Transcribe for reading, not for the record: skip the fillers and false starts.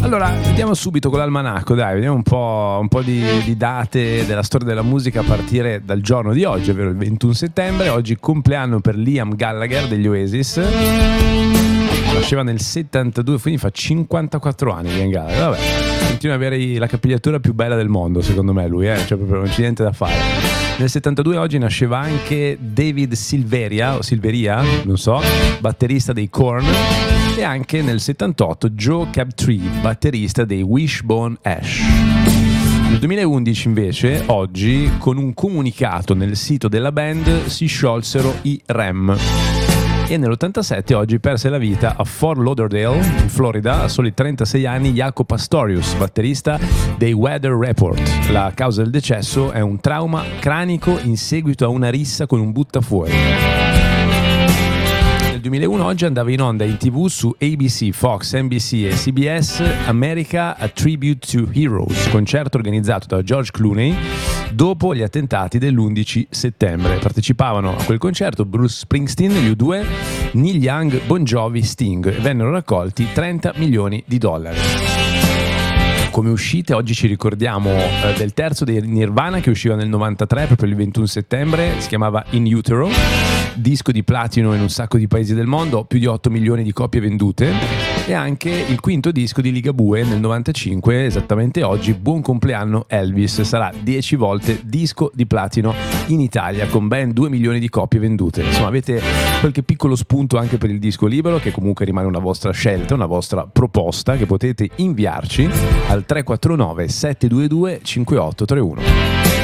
Allora, vediamo subito con l'almanacco, dai, vediamo un po' di date della storia della musica a partire dal giorno di oggi, ovvero il 21 settembre. Oggi compleanno per Liam Gallagher degli Oasis. Nasceva nel 72, quindi fa 54 anni Liam Gallagher. Vabbè, continua ad avere la capigliatura più bella del mondo, secondo me lui, cioè proprio non c'è niente da fare. Nel 72 oggi nasceva anche David Silveria, o Silveria, non so, batterista dei Korn. E anche nel 78 Joe Crabtree, batterista dei Wishbone Ash. Nel 2011 invece, oggi, con un comunicato nel sito della band, si sciolsero i REM. E nell'87 oggi perse la vita a Fort Lauderdale, in Florida, a soli 36 anni, Jaco Pastorius, batterista dei Weather Report. La causa del decesso è un trauma cranico in seguito a una rissa con un buttafuori. Nel 2001 oggi andava in onda in TV su ABC, Fox, NBC e CBS America A Tribute to Heroes, concerto organizzato da George Clooney dopo gli attentati dell'11 settembre. Partecipavano a quel concerto Bruce Springsteen, gli U2, Neil Young, Bon Jovi, Sting, e vennero raccolti $30 milioni. Come uscite, oggi ci ricordiamo del terzo dei Nirvana che usciva nel 93, proprio il 21 settembre, si chiamava In Utero, disco di platino in un sacco di paesi del mondo, più di 8 milioni di copie vendute, e anche il quinto disco di Ligabue nel 95, esattamente oggi, buon compleanno Elvis, sarà 10 volte disco di platino in Italia con ben 2 milioni di copie vendute. Insomma, avete qualche piccolo spunto anche per il disco libero, che comunque rimane una vostra scelta, una vostra proposta che potete inviarci al 349 722 5831.